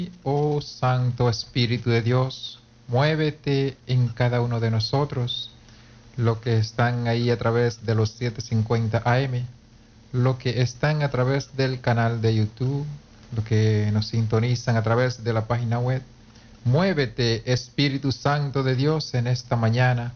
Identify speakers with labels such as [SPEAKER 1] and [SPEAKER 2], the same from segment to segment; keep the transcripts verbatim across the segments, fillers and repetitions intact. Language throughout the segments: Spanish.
[SPEAKER 1] Oh Santo Espíritu de Dios, muévete en cada uno de nosotros, los que están ahí a través de los setecientos cincuenta A M, los que están a través del canal de YouTube, los que nos sintonizan a través de la página web. Muévete, Espíritu Santo de Dios, en esta mañana.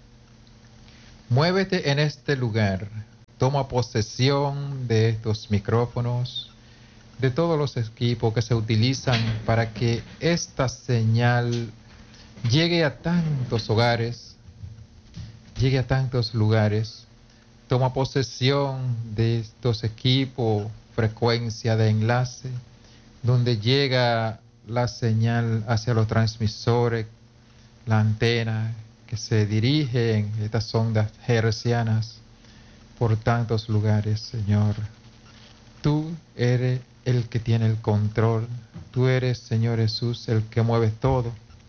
[SPEAKER 1] Muévete en este lugar. Toma posesión de estos micrófonos, de todos los equipos que se utilizan para que esta señal llegue a tantos hogares, llegue a tantos lugares. Toma posesión de estos equipos, frecuencia de enlace, donde llega la señal hacia los transmisores, la antena que se dirige en estas ondas hertzianas por tantos lugares, Señor. Tú eres el que tiene el control. Tú eres, Señor Jesús, el que mueve todo.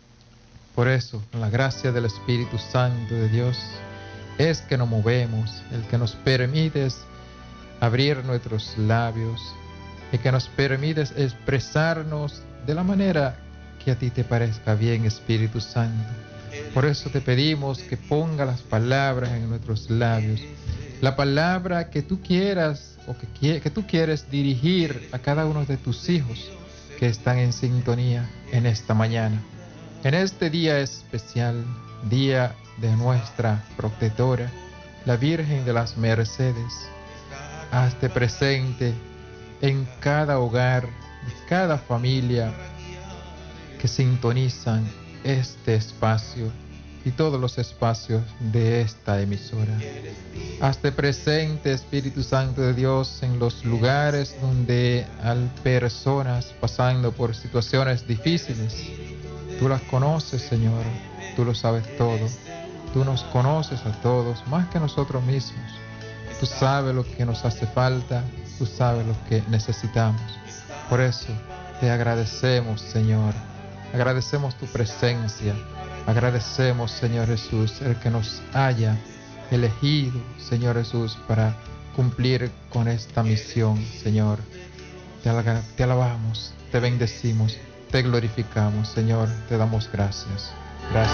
[SPEAKER 1] Por eso, con la gracia del Espíritu Santo de Dios, es que nos movemos, el que nos permite abrir nuestros labios, el que nos permite expresarnos de la manera que a ti te parezca bien, Espíritu Santo. Por eso te pedimos que ponga las palabras en nuestros labios, la palabra que tú quieras o que, que tú quieres dirigir a cada uno de tus hijos que están en sintonía en esta mañana, en este día especial, día de nuestra protectora, la Virgen de las Mercedes. Hazte presente en cada hogar, en cada familia que sintonizan este espacio y todos los espacios de esta emisora. Hazte presente, Espíritu Santo de Dios, en los lugares donde hay personas pasando por situaciones difíciles. Tú las conoces, Señor, tú lo sabes todo. Tú nos conoces a todos, más que nosotros mismos. Tú sabes lo que nos hace falta, tú sabes lo que necesitamos. Por eso te agradecemos, Señor. Agradecemos tu presencia. Agradecemos, Señor Jesús, el que nos haya elegido, Señor Jesús, para cumplir con esta misión, Señor. Te, alab- te alabamos, te bendecimos, te glorificamos, Señor. Te damos gracias. Gracias.